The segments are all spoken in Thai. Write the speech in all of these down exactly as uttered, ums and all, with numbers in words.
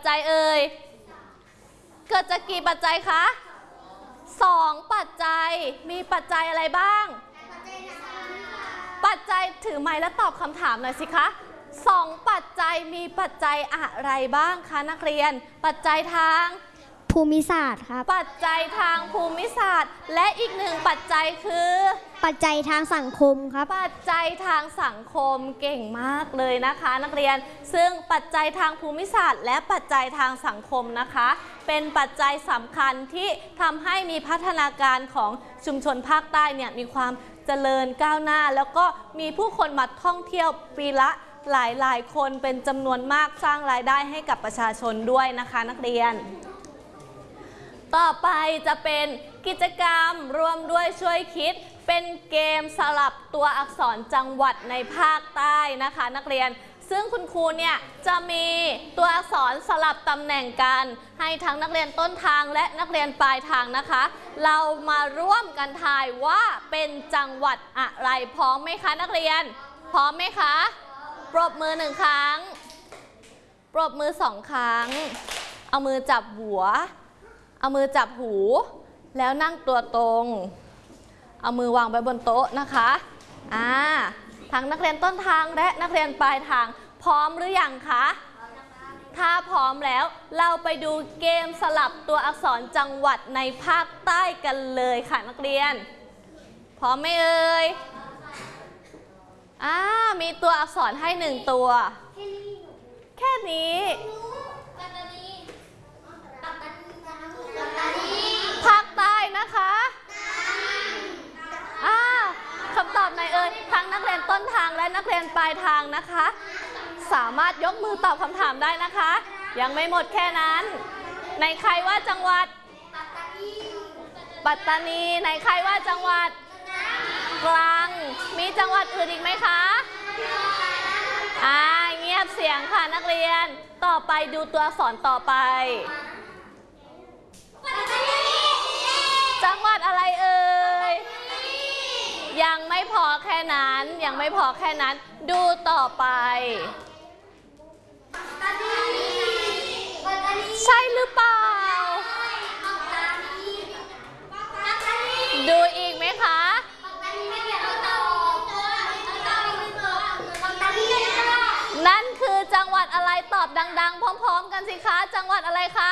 จัยเอ่ยเกิดจากกี่ปัจจัยคะสองปัจจัยมีปัจจัยอะไรบ้างปัจจัยถือไม้แล้วตอบคำถามหน่อยสิคะสองปัจจัยมีปัจจัยอะไรบ้างคะนักเรียนปัจจัยทางภูมิศาสตร์ครับปัจจัยทางภูมิศาสตร์และอีกหนึ่งปัจจัยคือปัจจัยทางสังคมครับปัจจัยทางสังคมเก่งมากเลยนะคะนักเรียนซึ่งปัจจัยทางภูมิศาสตร์และปัจจัยทางสังคมนะคะเป็นปัจจัยสำคัญที่ทำให้มีพัฒนาการของชุมชนภาคใต้เนี่ยมีความเจริญก้าวหน้าแล้วก็มีผู้คนมาท่องเที่ยวปีละหลายๆคนเป็นจำนวนมากสร้างรายได้ให้กับประชาชนด้วยนะคะนักเรียนต่อไปจะเป็นกิจกรรมร่วมด้วยช่วยคิดเป็นเกมสลับตัวอักษรจังหวัดในภาคใต้นะคะนักเรียนซึ่งคุณครูเนี่ยจะมีตัวอักษรสลับตำแหน่งกันให้ทั้งนักเรียนต้นทางและนักเรียนปลายทางนะคะเรามาร่วมกันทายว่าเป็นจังหวัดอะไรพร้อมไหมคะนักเรียนพร้อมไหมคะปรบมือหนึ่งครั้งปรบมือสองครั้งเอามือจับหัวเอามือจับหูแล้วนั่งตัวตรงเอามือวางไว้บนโต๊ะนะคะอ่าทั้งนักเรียนต้นทางและนักเรียนปลายทางพร้อมหรือยังคะถ้าพร้อมแล้วเราไปดูเกมสลับตัวอักษรจังหวัดในภาคใต้กันเลยค่ะนักเรียนพร้อมไหมเอ่ยอ่ามีตัวอักษรให้หนึ่งตัวแค่นี้ภาคใต้นะคะอ่าคำตอบไหนเอ่ยทั้งนักเรียนต้นทางและนักเรียนปลายทางนะคะสามารถยกมือตอบคำถามได้นะคะยังไม่หมดแค่นั้นในใครว่าจังหวัดปัตตานีในใครว่าจังหวัดตรังมีจังหวัดอื่นอีกไหมคะอ่าเงียบเสียงค่ะนักเรียนต่อไปดูตัวอักษรต่อไปจังหวัดอะไรเอ่ยยังไม่พอแค่นั้นยังไม่พอแค่นั้นดูต่อไปใช่หรือเปล่าดูอีกไหมคะนั่นคือจังหวัดอะไรตอบดังๆพร้อมๆกันสิคะจังหวัดอะไรคะ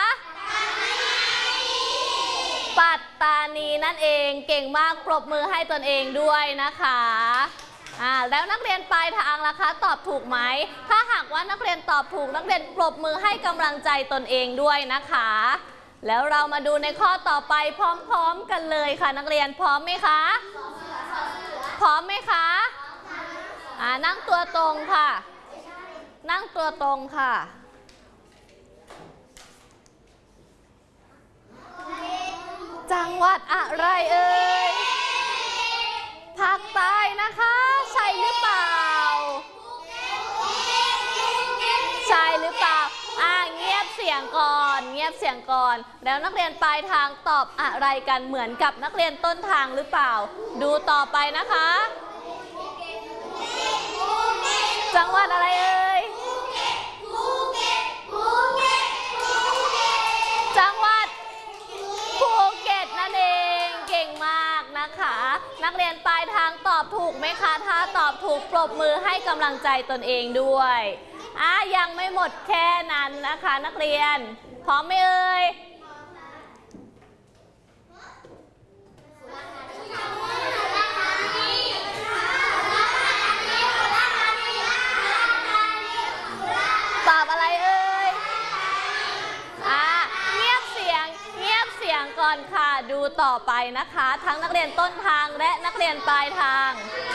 ปัตตานีนั่นเองเก่งมากปรบมือให้ตนเองด้วยนะคะอ่าแล้วนักเรียนปลายทางล่ะคะตอบถูกไหมถ้าหากว่านักเรียนตอบถูกนักเรียนปรบมือให้กำลังใจตนเองด้วยนะคะแล้วเรามาดูในข้อต่อไปพร้อมๆกันเลยค่ะนักเรียนพร้อมไหมคะพร้อมไหมคะอ่านั่งตัวตรงค่ะนั่งตัวตรงค่ะจังหวัดอะไรเอ่ยภาคใต้นะคะใช่หรือเปล่าใช่หรือเปล่าอ่าเงียบเสียงก่อนเงียบเสียงก่อนแล้วนักเรียนปลายทางตอบอะไรกันเหมือนกับนักเรียนต้นทางหรือเปล่าดูต่อไปนะคะจังหวัดอะไรเอ่ยจังหวัดภูเก็ตนั่นเองเก่งมากนะคะนักเรียนปลายทางตอบถูกไหมคะถ้าตอบถูกปรบมือให้กำลังใจตนเองด้วยอ่ะยังไม่หมดแค่นั้นนะคะนักเรียนพร้อมไหมเอ่ยตอบอะไรเอ่ยอ่ะเงียบเสียงเงียบเสียงก่อนค่ะดูต่อไปนะคะทั้งนักเรียนต้นทางและนักเรียนปลายทาง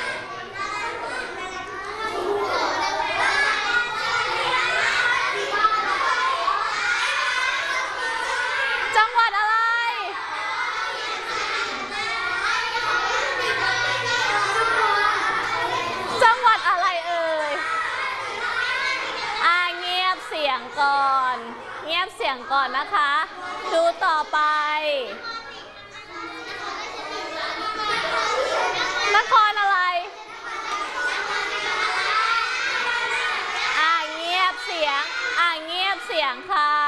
จังหวัดอะไรจังหวัดอะไรเอ่ยอ่ะเงียบเสียงก่อนเงียบเสียงก่อนนะคะดูต่อไปนคร